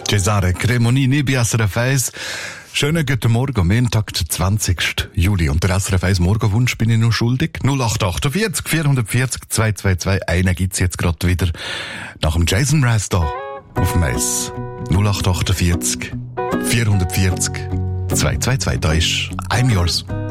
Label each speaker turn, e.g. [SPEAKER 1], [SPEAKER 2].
[SPEAKER 1] Cesare Cremonini bei SRF 1. Schönen guten Morgen am Montag, der 20. Juli. Und der SRF 1 Morgenwunsch bin ich noch schuldig. 0848 440 222. Einen gibt's jetzt gerade wieder nach dem Jason Mraz da auf dem Eis. 0848 440 222. Da ist I'm Yours.